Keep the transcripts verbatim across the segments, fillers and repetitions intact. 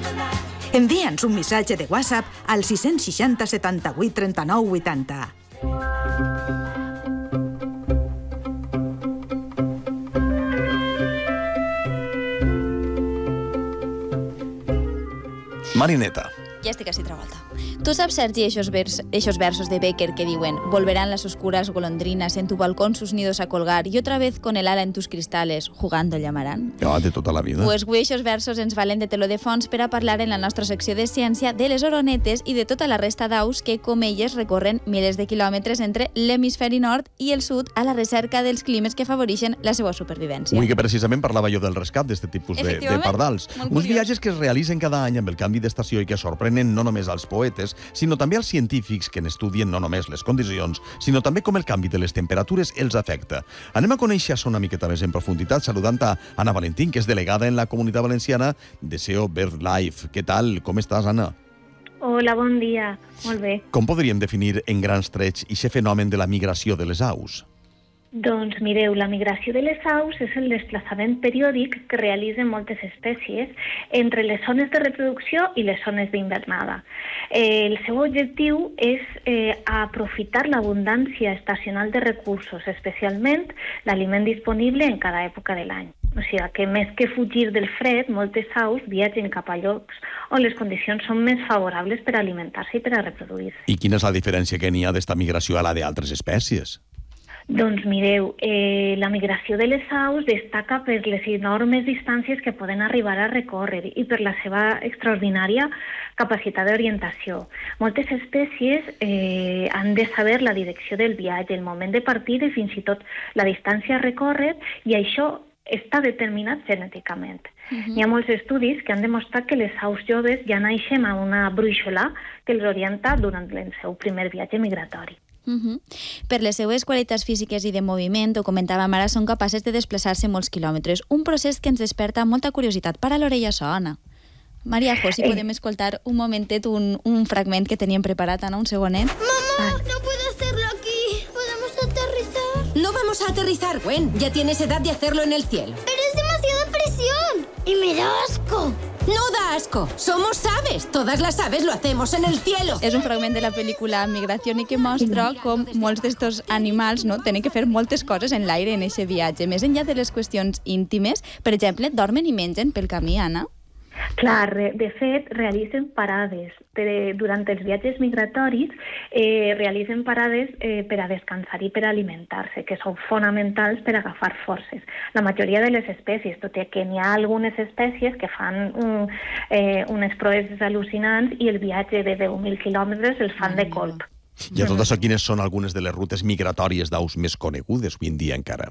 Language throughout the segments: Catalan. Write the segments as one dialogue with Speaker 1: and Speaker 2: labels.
Speaker 1: Envia'ns un missatge de WhatsApp al sis sis zero setanta-vuit trenta-nou vuitanta.
Speaker 2: Marineta.
Speaker 3: Ja estic així altra volta. Tu saps, Sergi, esos, vers, esos versos de Becker que diuen «Volverán las oscuras golondrinas en tu balcón sus nidos a colgar y otra vez con el ala en tus cristales jugando llamarán».
Speaker 2: Oh, de tota la vida.
Speaker 3: Pues avui esos versos ens valen de teló de fons per a parlar en la nostra secció de ciència de les oronetes i de tota la resta d'aus que, com elles, recorren milers de quilòmetres entre l'hemisferi nord i el sud a la recerca dels climes que afavoreixen la seva supervivència.
Speaker 2: Avui que precisament parlava jo del rescat d'aquest tipus de, de pardals. Uns viatges que es realitzen cada any amb el canvi d'estació i que sorprenen no només als poetes, sinó també als científics que n'estudien no només les condicions, sinó també com el canvi de les temperatures els afecta. Anem a conèixer això una miqueta més en profunditat, saludant a Anna Valentín, que és delegada en la Comunitat Valenciana de S E O BirdLife. Què tal? Com estàs, Anna?
Speaker 4: Hola, bon dia. Molt bé.
Speaker 2: Com podríem definir en grans trets aquest fenomen de la migració de les aus?
Speaker 4: Doncs mireu, la migració de les aus és el desplaçament periòdic que realitzen moltes espècies entre les zones de reproducció i les zones d'invernada. Eh, el seu objectiu és eh, aprofitar l'abundància estacional de recursos, especialment l'aliment disponible en cada època de l'any. O sigui que més que fugir del fred, moltes aus viatgen cap a llocs on les condicions són més favorables per a alimentar-se i per a reproduir-se.
Speaker 2: I quina és la diferència que n'hi ha d'esta migració a la d'altres espècies?
Speaker 4: Doncs mireu, eh, la migració de les aus destaca per les enormes distàncies que poden arribar a recórrer i per la seva extraordinària capacitat d'orientació. Moltes espècies eh, han de saber la direcció del viatge, el moment de partida i fins i tot la distància a recórrer, i això està determinat genèticament. Uh-huh. Hi ha molts estudis que han demostrat que les aus joves ja naixen amb una brúixola que els orienta durant el seu primer viatge migratori.
Speaker 3: Uh-huh. Per les seues qualitats físiques i de moviment, ho comentàvem ara, són capaces de desplaçar-se molts quilòmetres. Un procés que ens desperta molta curiositat. Para l'orella sona. Maria Jo, si eh. podem escoltar un momentet, un, un fragment que teníem preparat, Ana, un segonet.
Speaker 5: Mamá, no puedo hacerlo aquí. ¿Podemos aterrizar?
Speaker 6: No vamos a aterrizar, Gwen. Ya tienes edad de hacerlo en el cielo.
Speaker 5: Pero es demasiada presión. Y me da asco.
Speaker 6: No da asco. Somos aves. Todas las aves lo hacemos en el cielo.
Speaker 3: És un fragment de la pel·lícula Migración i que mostra com molts d'estos animals no, tenen que fer moltes coses en l'aire en aquest viatge. Més enllà de les qüestions íntimes, per exemple, dormen i mengen pel camí, Anna?
Speaker 4: Clar, de fet, realitzen parades. Durant els viatges migratoris eh, realitzen parades eh, per a descansar i per a alimentar-se, que són fonamentals per agafar forces. La majoria de les espècies, tot i que n'hi ha algunes espècies que fan um, eh, unes proeses al·lucinants i el viatge de deu mil quilòmetres els fan de colp.
Speaker 2: I a tot això, quines són algunes de les rutes migratòries d'aus més conegudes avui en dia encara?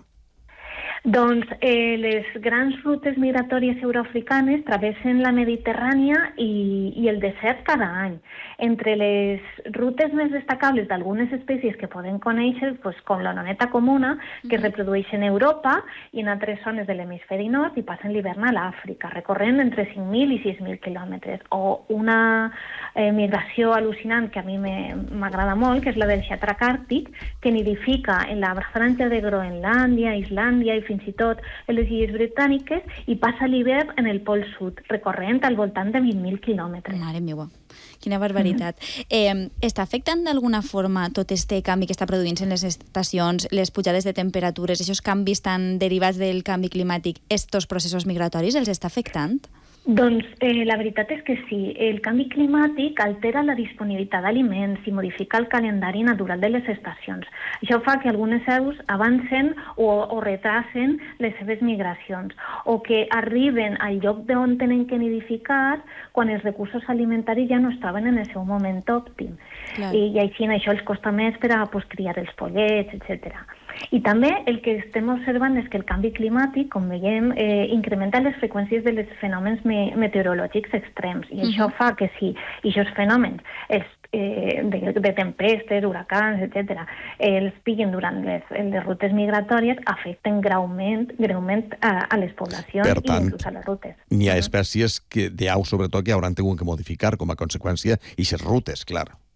Speaker 4: Doncs eh, les grans rutes migratòries euroafricanes travessen la Mediterrània i, i el desert cada any. Entre les rutes més destacables d'algunes espècies que podem conèixer, pues, com l'oroneta comuna, que es reprodueix en Europa i en altres zones de l'hemisferi nord i passen l'hivern a l'Àfrica, recorrent entre cinc mil i sis mil quilòmetres. O una eh, migració al·lucinant que a mi m'agrada molt, que és la del xatrac àrtic, que nidifica en la franja de Groenlàndia, Islàndia i fins i tot en les illes britàniques i passa l'hivern en el pol sud, recorrent al voltant de vint mil quilòmetres.
Speaker 3: Mare meva, quina barbaritat. Mm-hmm. Eh, està afectant d'alguna forma tot este canvi que està produint en les estacions, les pujades de temperatures, aquests canvis tan derivats del canvi climàtic, estos processos migratoris, els està afectant?
Speaker 4: Doncs eh, la veritat és que sí. El canvi climàtic altera la disponibilitat d'aliments i modifica el calendari natural de les estacions. Això fa que algunes aus avancen o, o retrasen les seves migracions o que arriben al lloc d'on tenen que nidificar quan els recursos alimentaris ja no estaven en el seu moment òptim. I, i així això els costa més per a pues, criar els pollets, etcètera. I també el que estem observant és que el canvi climàtic, com veiem, eh, incrementa les freqüències de les fenòmens me meteorològics extrems i uh-huh. això fa que si aquests fenòmens els, eh, de, de tempestes, huracans, etcètera, els pillin durant les, les rutes migratòries, afecten greument, greument a, a les poblacions
Speaker 2: per tant,
Speaker 4: i inclús a les rutes.
Speaker 2: N'hi ha espècies que, d'aus, sobretot, que hauran hagut que modificar com a conseqüència aquestes rutes, clar.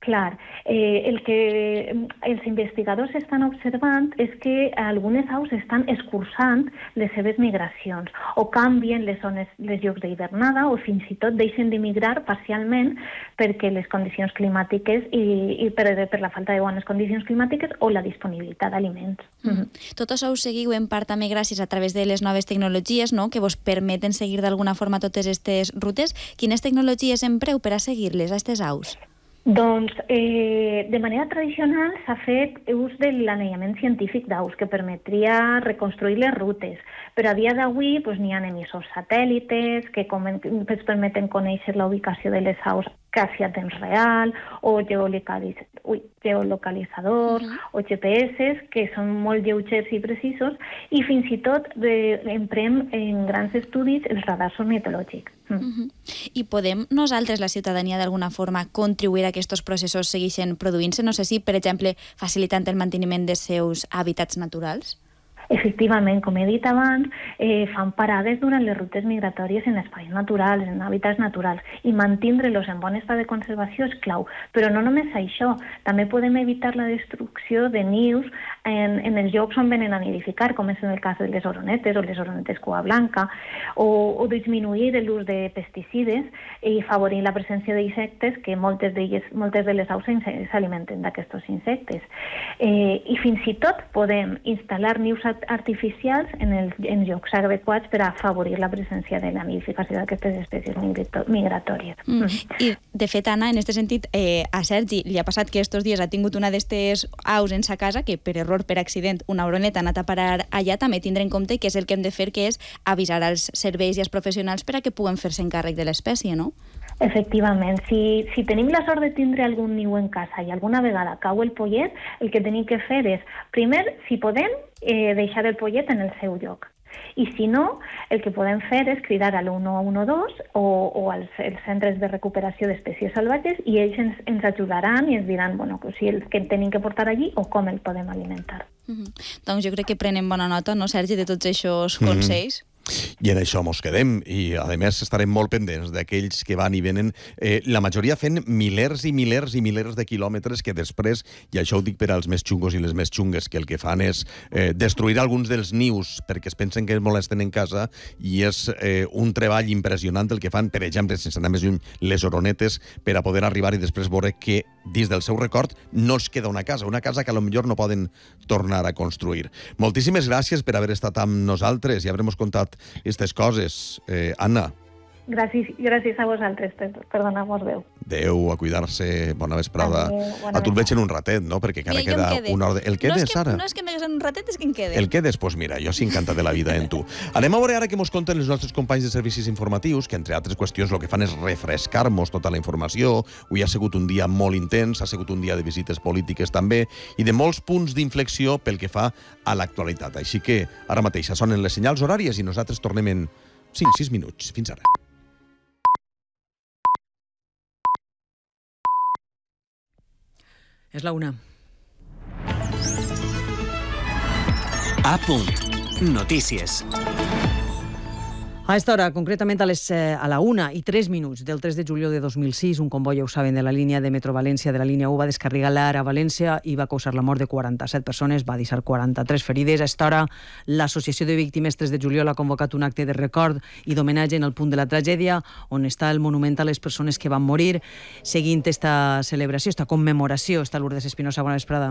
Speaker 4: Clar, eh, el que els investigadors estan observant és que algunes aus estan escurçant les seves migracions o canvien les zones, les llocs d'hivernada o fins i tot deixen d'emigrar parcialment perquè les condicions climàtiques i, i per, per la falta de bones condicions climàtiques o la disponibilitat d'aliments.
Speaker 3: Mm. Mm-hmm. Tot això ho seguiu en part també gràcies a través de les noves tecnologies, no?, que vos permeten seguir d'alguna forma totes aquestes rutes. Quines tecnologies empreu per a seguir-les, a aquestes aus?
Speaker 4: Doncs, eh, de manera tradicional s'ha fet ús de l'anellament científic d'aus que permetria reconstruir les rutes, però a dia d'avui pues, n'hi ha emissors satèl·lites que comen, pues, permeten conèixer la ubicació de les aus quasi a temps real, o geolocaliz... Ui, geolocalitzadors, uh-huh. o G P S que són molt lleugers i precisos, i fins i tot de, emprem en grans estudis els radars ornitològics. Mm.
Speaker 3: Uh-huh. I podem nosaltres, la ciutadania, d'alguna forma contribuir a que aquests processos segueixin produint-se? No sé si, per exemple, facilitant el manteniment dels seus hàbitats naturals?
Speaker 4: Efectivament, com he dit abans, eh, fan parades durant les rutes migratòries en espais naturals, en hàbitats naturals, i mantindre-los en bon estat de conservació és clau. Però no només això, també podem evitar la destrucció de nius en, en els llocs on venen a nidificar, com és en el cas de les oronetes o les oronetes cua blanca, o, o disminuir l'ús de pesticides i favorir la presència d'insectes, que moltes, moltes de les aus s'alimenten d'aquests insectes. Eh, I fins i tot podem instal·lar nius artificials en, el, en llocs adequats per a afavorir la presència de la nidificació d'aquestes espècies migratòries.
Speaker 3: Mm. Mm. I, de fet, Anna, en aquest sentit, eh, a Sergi li ha passat que estos dies ha tingut una d'aquestes aus en sa casa, que per error, per accident, una oroneta ha anat a parar allà. També tindre en compte que és el que hem de fer, que és avisar als serveis i als professionals per a que puguen fer-se encàrrec de l'espècie, no?
Speaker 4: Efectivament, si, si tenim la sort de tindre algun niu en casa i alguna vegada cau el pollet, el que tenim que fer és, primer, si podem, eh, deixar el pollet en el seu lloc. I si no, el que podem fer és cridar a l'u nou un dos o, o als els centres de recuperació d'espècies salvatges i ells ens, ens ajudaran i ens diran bueno, si el que tenim que portar allí o com el podem alimentar.
Speaker 3: Mm-hmm. Doncs jo crec que prenem bona nota, no, Sergi, de tots aquests consells? Mm-hmm.
Speaker 2: I en això mos quedem, i a més estarem molt pendents d'aquells que van i venen, eh, la majoria fent milers i milers i milers de quilòmetres que després, i això ho dic per als més xungos i les més xungues, que el que fan és eh, destruir alguns dels nius perquè es pensen que es molesten en casa, i és eh, un treball impressionant el que fan, per exemple, sense anar més lluny, les oronetes, per a poder arribar i després veure que dins del seu record no els queda una casa, una casa que potser no poden tornar a construir. Moltíssimes gràcies per haver estat amb nosaltres i haver-nos contat aquestes coses. Eh, Anna.
Speaker 4: Gràcies, gràcies a vosaltres per, per donar-nos veu.
Speaker 2: Adéu, a cuidar-se, bona vesprada.
Speaker 4: Adéu, bona
Speaker 2: a tu el veig en un ratet, no? Perquè encara
Speaker 3: Mira,
Speaker 2: queda
Speaker 3: quede.
Speaker 2: una hora... El quedes,
Speaker 3: no és que,
Speaker 2: ara?
Speaker 3: No és que em vegues en un ratet, és que em quede.
Speaker 2: El quedes? Doncs pues mira, jo sí encanta de la vida en tu. Anem a veure ara que mos conten els nostres companys de servicis informatius, que entre altres qüestions el que fan és refrescar-nos tota la informació. Avui ha sigut un dia molt intens, ha sigut un dia de visites polítiques també, i de molts punts d'inflexió pel que fa a l'actualitat. Així que ara mateix sonen les senyals horàries i nosaltres tornem en cinc sis minuts. Fins ara.
Speaker 7: És la una.
Speaker 8: A punt. Notícies.
Speaker 7: A esta hora, concretament a, les, eh, a la una i tres minuts del tres de juliol de dos mil sis, un comboi, ja ho saben, de la línia de Metro València, de la línia u, va descarrilar a València i va causar la mort de quaranta-set persones, va deixar quaranta-tres ferides. A esta hora, l'Associació de Víctimes tres de juliol ha convocat un acte de record i d'homenatge en el punt de la tragèdia, on està el monument a les persones que van morir. Seguint esta celebració, esta commemoració, està Lourdes Espinosa. Bona vesprada.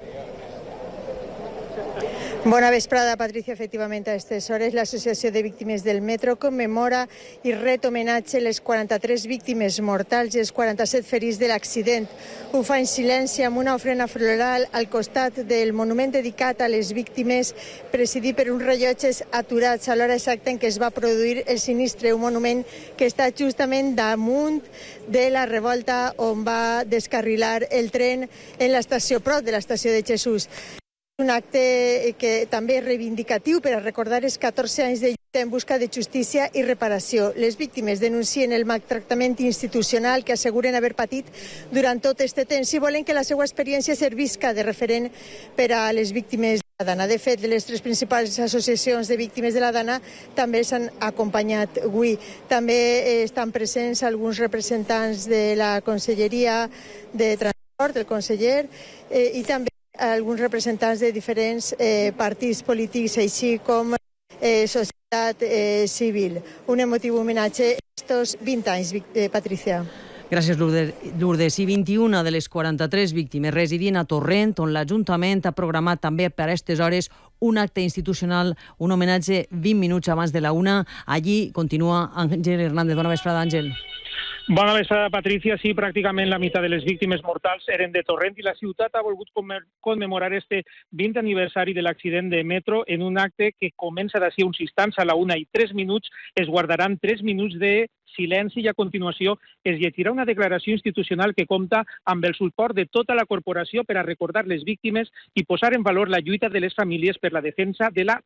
Speaker 9: Bona vesprada, Patricia. Efectivament, a aquestes hores l'Associació de Víctimes del Metro commemora i ret homenatge les quaranta-tres víctimes mortals i els quaranta-set ferits de l'accident. Ho fa en silenci amb una ofrena floral al costat del monument dedicat a les víctimes, presidit per uns rellotges aturats a l'hora exacta en què es va produir el sinistre, un monument que està justament damunt de la revolta on va descarrilar el tren en l'estació, prop de l'estació de Jesús. Un acte que també és reivindicatiu per a recordar els catorze anys de lluita en busca de justícia i reparació. Les víctimes denuncien el maltractament institucional que asseguren haver patit durant tot aquest temps i volen que la seva experiència servisca de referent per a les víctimes de la Dana. De fet, les tres principals associacions de víctimes de la Dana també s'han acompanyat avui. També estan presents alguns representants de la Conselleria de Transport del conseller eh, i també alguns representants de diferents eh, partits polítics, així com eh, societat eh, civil. Un emotiu homenatge a aquests vint anys, eh, Patricia.
Speaker 7: Gràcies, Lourdes. I vint-i-una de les quaranta-tres víctimes residien a Torrent, on l'Ajuntament ha programat també per a aquestes hores un acte institucional, un homenatge vint minuts abans de la una. Allí continua Àngel Hernández. Bona vesprada, Àngel.
Speaker 10: Bona vesprada, Patricia. Sí, pràcticament la meitat de les víctimes mortals eren de Torrent i la ciutat ha volgut commemorar este vint aniversari de l'accident de metro en un acte que comença d'ací uns instants a la una i tres minuts. Es guardaran tres minuts de silenci i a continuació es llegirà una declaració institucional que compta amb el suport de tota la corporació per a recordar les víctimes i posar en valor la lluita de les famílies per la defensa de la